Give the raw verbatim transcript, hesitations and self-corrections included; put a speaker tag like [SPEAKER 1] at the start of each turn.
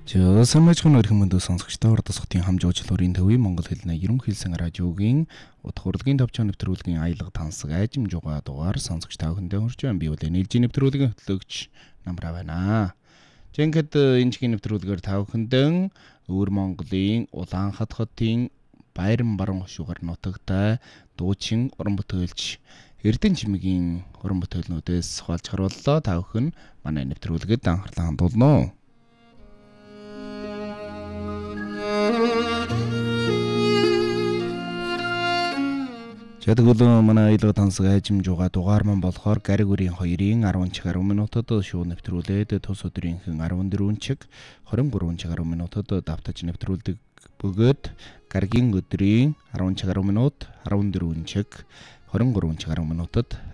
[SPEAKER 1] Самбайчхан өрхөн мөндөө сонсогчдоо урдасгтын хамжуучлалын төвийн Монгол хэлний ерөнхийлсэн радиогийн утга урлагийн төвчөн нэвтрүүлгийн аялга тансаг айжим жугаа дугаар сонсогч та бүхэндээ хүрч байна. Би үлээ нийлжийн нэвтрүүлгийн хөтлөгч Намраа байна. Жинхэд энэ чихийн нэвтрүүлгээр та бүхэндээ өвөр Монголын Улаанхат хотын Баяран баруун хошуугаар нутагтай дуучин уран бүтээлч Эрдэнэ чимээгийн уран бүтээлнүүдээс хуваалж харууллаа. Та бүхэн манай нэвтрүүлгэд анхаарлаа хандуулно. Тэгвэл манай аялга тансаг айжим жугаа дугаар маань болохоор гариг үрийн хоёрын арван чиг арван минутад шууд нэвтрүүлээд тус өдрийнхэн арван дөрвөн чиг хорин гурван чиг арван минутад давтаж нэвтрүүлдэг бөгөөд гаригийн өдрийн арван чиг арван минут арван дөрвөн чиг хорин гурван чиг арван минутад